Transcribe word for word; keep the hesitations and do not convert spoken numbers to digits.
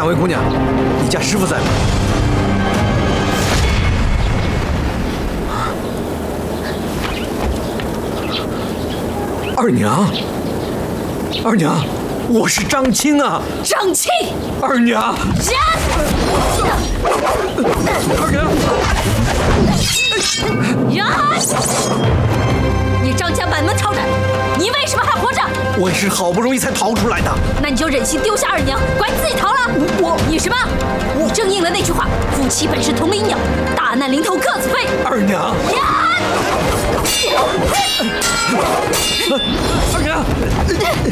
位姑娘，你家师傅在吗？二娘，二娘，我是张青啊！ 张青， 二娘，二娘， 呀！你张家满门抄斩，你为什么还活着？ 我也是好不容易才逃出来的。 那你就忍心丢下二娘，拐自己逃了？ 我你什么？你正应了那句话：夫妻本是同林鸟，大难临头各自飞。 二娘， 呀！ 二娘。